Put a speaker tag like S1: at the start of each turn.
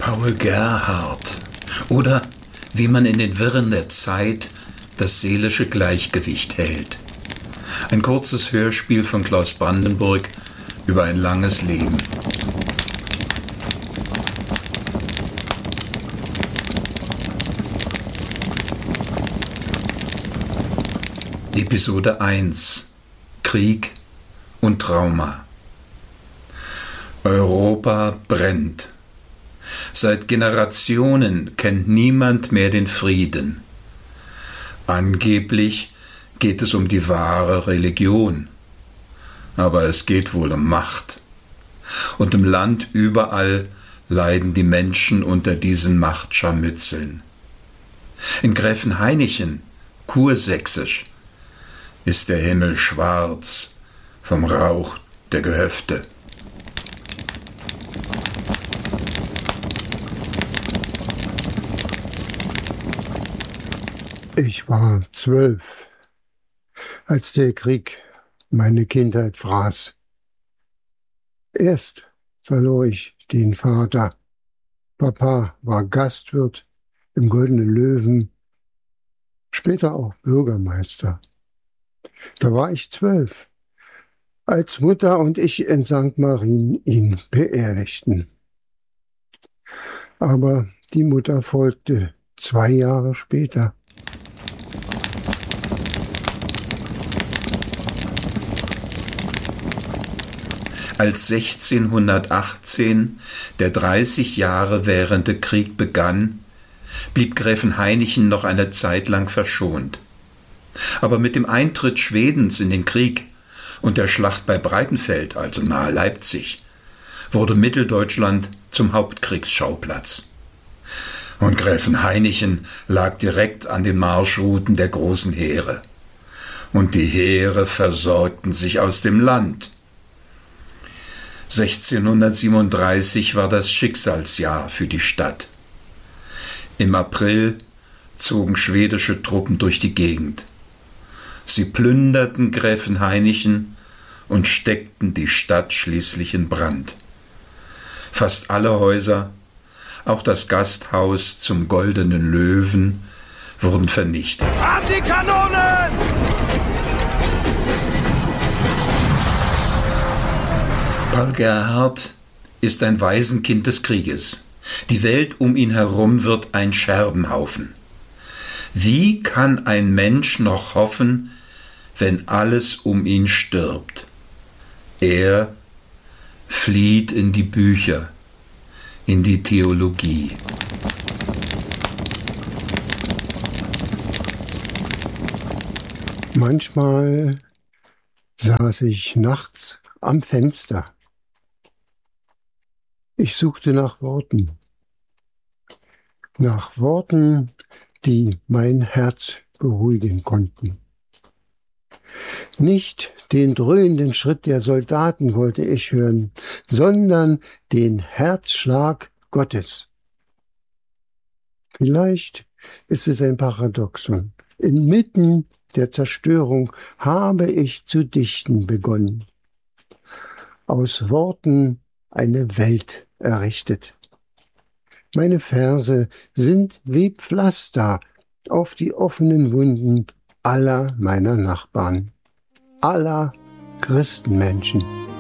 S1: Paul Gerhardt oder wie man in den Wirren der Zeit das seelische Gleichgewicht hält. Ein kurzes Hörspiel von Klaus Brandenburg über ein langes Leben. Episode 1: Krieg und Trauma. Europa brennt. Seit Generationen kennt niemand mehr den Frieden. Angeblich geht es um die wahre Religion. Aber es geht wohl um Macht. Und im Land überall leiden die Menschen unter diesen Machtscharmützeln. In Gräfenhainichen, kursächsisch, ist der Himmel schwarz vom Rauch der Gehöfte.
S2: Ich war 12, als der Krieg meine Kindheit fraß. Erst verlor ich den Vater. Papa war Gastwirt im Goldenen Löwen, später auch Bürgermeister. Da war ich 12, als Mutter und ich in St. Marien ihn beerdigten. Aber die Mutter folgte 2 Jahre später.
S1: Als 1618 der 30 Jahre währende Krieg begann, blieb Gräfenhainichen noch eine Zeit lang verschont. Aber mit dem Eintritt Schwedens in den Krieg und der Schlacht bei Breitenfeld, also nahe Leipzig, wurde Mitteldeutschland zum Hauptkriegsschauplatz. Und Gräfenhainichen lag direkt an den Marschrouten der großen Heere. Und die Heere versorgten sich aus dem Land. 1637 war das Schicksalsjahr für die Stadt. Im April zogen schwedische Truppen durch die Gegend. Sie plünderten Gräfenhainichen und steckten die Stadt schließlich in Brand. Fast alle Häuser, auch das Gasthaus zum Goldenen Löwen, wurden vernichtet.
S3: An die Kanonen!
S1: Paul Gerhardt ist ein Waisenkind des Krieges. Die Welt um ihn herum wird ein Scherbenhaufen. Wie kann ein Mensch noch hoffen, wenn alles um ihn stirbt? Er flieht in die Bücher, in die Theologie.
S2: Manchmal saß ich nachts am Fenster. Ich suchte nach Worten, die mein Herz beruhigen konnten. Nicht den dröhnenden Schritt der Soldaten wollte ich hören, sondern den Herzschlag Gottes. Vielleicht ist es ein Paradoxon. Inmitten der Zerstörung habe ich zu dichten begonnen. Aus Worten eine Welt errichtet. Meine Verse sind wie Pflaster auf die offenen Wunden aller meiner Nachbarn, aller Christenmenschen.